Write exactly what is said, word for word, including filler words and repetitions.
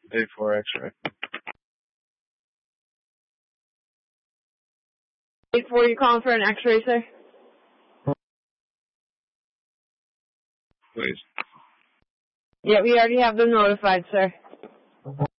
A four X-ray. eight four, you calling for an X-ray, sir? Please. Yeah, we already have them notified, sir.